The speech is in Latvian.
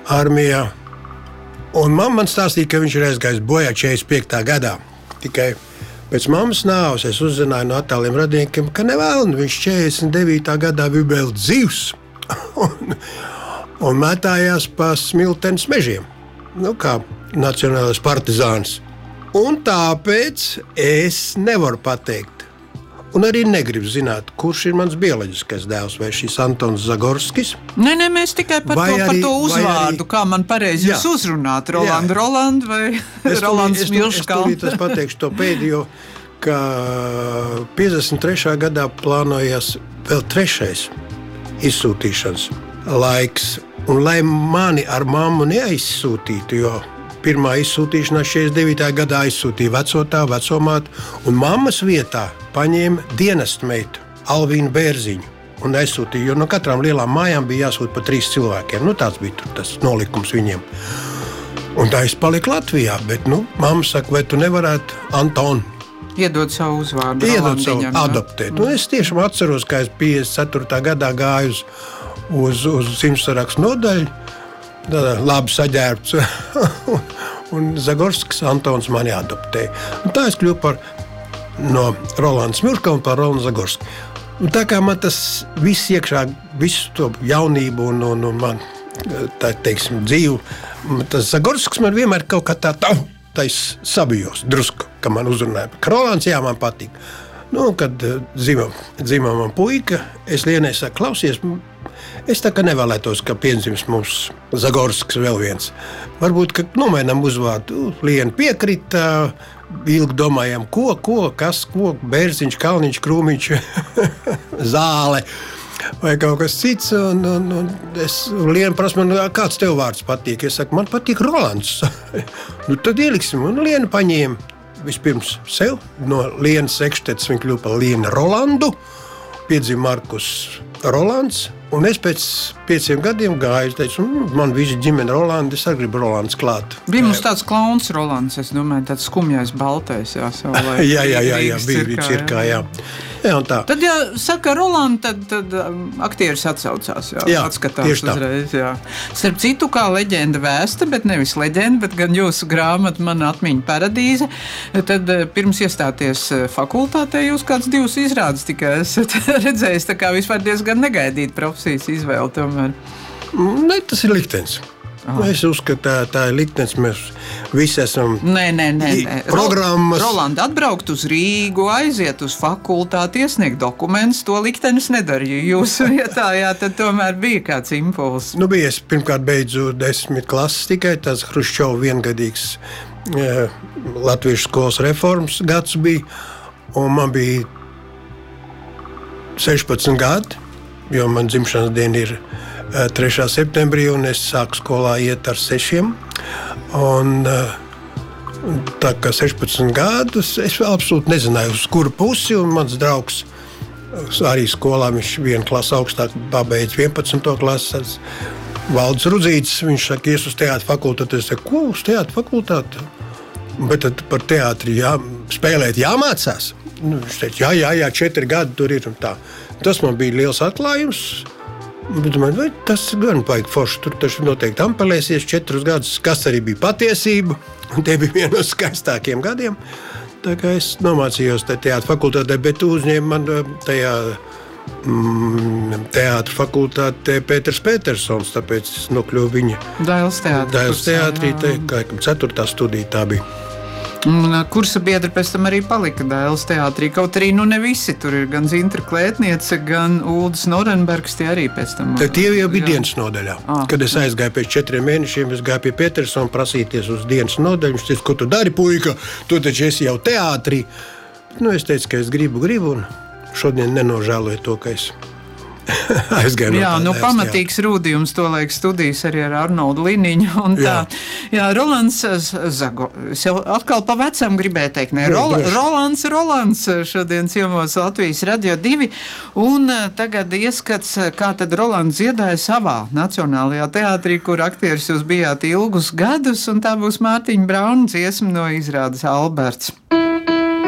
armijā. Un mamma man stāstīja, ka viņš ir aizgājis bojā 45. gadā. Tikai pēc mammas nāves es uzzināju no attāliem radiniekiem, ka nevēlni viņš 49. gadā bija vēl dzīvs un mētājās pa Smiltenes mežiem, kā nacionālais partizāns. Un tāpēc es nevaru pateikt, un arī negribu zināt, kurš ir mans bioloģiskais dēls, vai šis Antons Zagorskis. Nē, mēs tikai par to uzvārdu, kā man pareizi jūs uzrunāt, Roland vai Rolands Milškalns. Es pateikšu to pēdējo, ka 53. gadā plānojās vēl 3. izsūtīšanas laiks, un lai mani ar mammu neaizsūtītu, jo pirmā izsūtīšanā 49. gadā aizsūtīja vecomātu, un mammas vietā paņēma dienestmeitu Alvīnu Bērziņu un aizsūtīja, jo no katrām lielām mājām bija jāsūt pa 3 cilvēkiem. Tāds bija tas nolikums viņiem. Un tā es paliku Latvijā, bet mamma saka, vai tu nevarētu Antonu iedot savu uzvārdu, adoptēt. Es tiešām atceros, ka es 54. gadā gāju uz simtsarakstu nodaļu, labi saģērbts, un Zagorskis Antons mani adoptēja. Un tā es kļuvu no Rolanda Smilškalna par Rolandu Zagorski. Un tā kā man tas viss iekšā, visu to jaunību un man, tā teiksim, dzīvu, tas Zagorskis man vienmēr kaut kā tā sabijos drusku, ka man uzrunāja. Ka Rolands, man patīk. Kad dzima man puika, es Lienai saku, klausies, es tā kā nevēlētos, ka piendzims mums Zagorskis vēl viens. Varbūt, ka nomainām uzvārdu. Liena piekrita, ilgi domājām, kas, Bērziņš, Kalniņš, Krūmiņš, Zāle vai kaut kas cits. Liena prasa man, kāds tev vārds patīk? Es saku, man patīk Rolands. Tad ieliksim. Un Liena paņēma vispirms sev. No Lienas Ekštetes viņa kļuva par Lienu Rolandu. Piedzima Markus Rolands. Un es pēc 5 gadiem gāju, teicu, man visi ģimene Rolandi, es arī gribu Rolands klāt. Bija mums tāds klauns Rolands, es domāju, tāds skumjais baltais, savulaik. Jā, bija cirkā, jā. Jā, un tā. Tad, ja saka Rolanda, tad aktieris atsaucās, atskatās uzreiz, Starp citu, kā leģenda vēsta, bet nevis leģenda, bet gan jūsu grāmata Mana atmiņa paradīze, tad pirms iestāties fakultātē jūs kāds 2 izrādes tikai esat redzējis, tā kā vispār diezgan negaidīt profesijas izvēle tomēr. Ne, tas ir liktenis. Es uzskatu, tā ir liktenis, mēs visi esam programmas. Rolanda, atbraukt uz Rīgu, aiziet uz fakultāti, iesniegt dokumentus, to liktenis nedarīja. Jūsu vietā, tad tomēr bija kāds impulss. Bija, es pirmkārt beidzu 10 klases tikai, tas Hruščova viengadīgs latviešu skolas reformas gads bija, un man bija 16 gadi, jo man dzimšanas diena ir 3. septembrī, un es sāku skolā iet ar 6. Un tā kā 16 gadus, es absolūti nezināju, uz kuru pusi, un mans draugs arī skolā, viņš vienu klasi augstāk pabeidz 11. klases, Valdis Rudzītis, viņš saka, ies uz teātra fakultāti. Es saku, ko uz teātra fakultāti? Bet tad par teātri spēlēt jāmācās. Viņš teica, jā, 4 gadi tur ir un tā. Tas man bija liels atklājums. Bet domāju, tas gan baigi forši. Tur taču noteikti ampelēsies 4 gadus, kas arī bija patiesība. Un tie bija viena no skaistākiem gadiem. Tā kā es nomācījos teātra fakultātē, bet uzņēma man tajā teātra fakultātē Pēters Petersons, tāpēc es nokļuvu viņa Dailes teātrī, kā 4. studija tā bija. Kursa biedri pēc tam arī palika Dailes teātrī, kaut arī ne visi. Tur ir gan Zintra Klētniece, gan Uldis Norenbergs, tie arī pēc tam. Tie jau bija dienas nodaļā. Kad es aizgāju pēc 4 mēnešiem, es gāju pie Petersona prasīties uz dienas nodaļu. Viņš teica, ko tu dari, puika? Tu taču esi jau teātrī. Es teicu, ka es gribu, un šodien nenožēloju to, ka es aizgāju no tā. Pamatīgs rūdījums to laik studijas arī ar Arnoldu Liniņu un tā. Jā, Rolands es jau atkal pa vecam gribēju teikt, Rolands šodien ciemos Latvijas Radio 2 un tagad ieskats, kā tad Rolands dziedāja savā Nacionālajā teātrī, kur aktieris jūs bijāt ilgus gadus, un tā būs Mārtiņa Brauna dziesma no izrādes Alberts.